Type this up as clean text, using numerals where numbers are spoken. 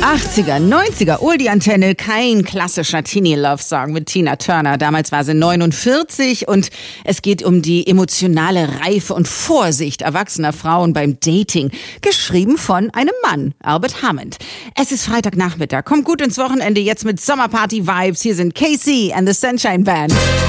80er, 90er, die Antenne, kein klassischer Teenie-Love-Song mit Tina Turner. Damals war sie 49 und es geht um die emotionale Reife und Vorsicht erwachsener Frauen beim Dating. Geschrieben von einem Mann, Albert Hammond. Es ist Freitagnachmittag, kommt gut ins Wochenende jetzt mit Sommerparty-Vibes. Hier sind KC and the Sunshine Band.